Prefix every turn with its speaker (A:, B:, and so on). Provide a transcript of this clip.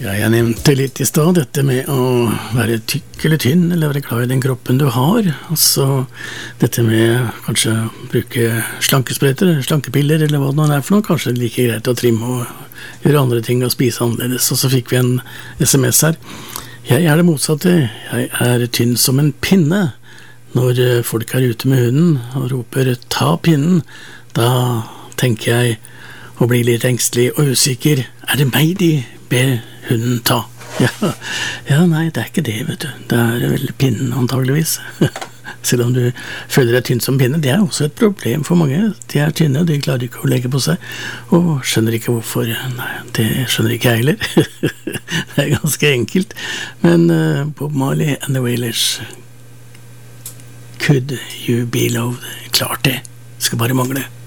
A: Jeg nevnte litt I sted dette med å være tykk eller tynn, eller være glad I den kroppen du har. Altså dette med kanskje bruke slankesprøyter, slankepiller, eller hva det nå for noe. Kanskje det like greit å trimme og gjøre andre ting og spise annerledes. Og så fikk vi en SMS her. Jeg det motsatte. Jeg tynn som en pinne. Når folk ute med hunden og roper «ta pinnen», da tenker jeg å bli litt engstelig og usikker. Det meg de ber hunden ta? Ja, nei, det ikke det, vet du. Det vel pinnen, antageligvis. Selv om du føler deg tynn som pinne, det også et problem for mange. De tynne, de klarer ikke å legge på seg, og skjønner ikke hvorfor. Nei, det skjønner ikke jeg heller. Det ganske enkelt. Men Bob Marley and the Wailers, Could You Be Loved? Klart det. Skal bare mangle.